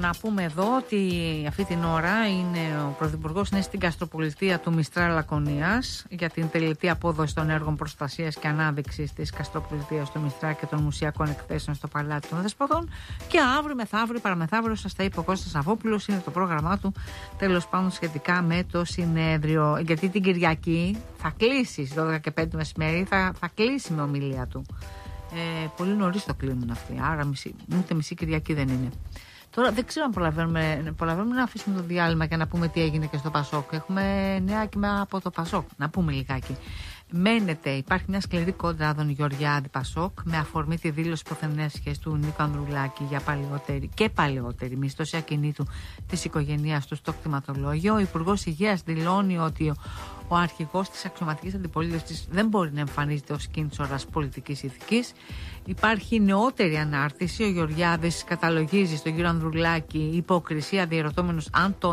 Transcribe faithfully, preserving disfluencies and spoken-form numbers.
να πούμε εδώ ότι αυτή την ώρα είναι ο Πρωθυπουργός είναι στην Καστροπολιτεία του Μιστρά Λακωνίας για την τελετή απόδοση των έργων προστασίας και ανάδειξης της Καστροπολιτείας του Μιστρά και των μουσιακών εκθέσεων στο Παλάτι των Δεσποτών. Και αύριο, μεθαύριο, παραμεθαύριο, σας τα είπε ο Κώστας Αβόπουλος, είναι το πρόγραμμά του τέλος πάντων σχετικά με το συνέδριο. Γιατί την Κυριακή θα κλείσει στις δώδεκα και πέντε μεσημέρι, θα, θα κλείσει με ομιλία του. Ε, πολύ νωρίς το κλείνουν αυτοί, άρα μισή, ούτε μισή Κυριακή δεν είναι. Τώρα δεν ξέρω αν προλαβαίνουμε, προλαβαίνουμε να αφήσουμε το διάλειμμα και να πούμε τι έγινε και στο Πασόκ. Έχουμε νέα και από το Πασόκ, να πούμε λιγάκι. Μένεται, υπάρχει μια σκληρή κόντρα Άδων Γεωργιάδη Πασόκ με αφορμή τη δήλωση προθεμνές σχέσης του Νίκου Ανδρουλάκη για παλαιότερη και παλαιότερη μισθώση ακινήτου της οικογένειας του στο κτηματολόγιο. Ο Υπουργός Υγείας δηλώνει ότι ο, ο αρχηγός της αξιωματικής αντιπολίτευσης δεν μπορεί να εμφανίζεται ως κίνησορας πολιτικής ηθικής. Υπάρχει νεότερη ανάρτηση. Ο Γεωργιάδης καταλογίζει στον κύριο Ανδρουλάκη υποκρισία, διερωτώμενος αν το